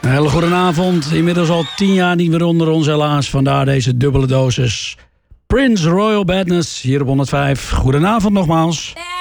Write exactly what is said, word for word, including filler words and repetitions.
Een hele goede avond. Inmiddels al tien jaar niet meer onder ons helaas. Vandaar deze dubbele dosis. Prince Royal Badness hier op honderdvijf. Goedenavond nogmaals.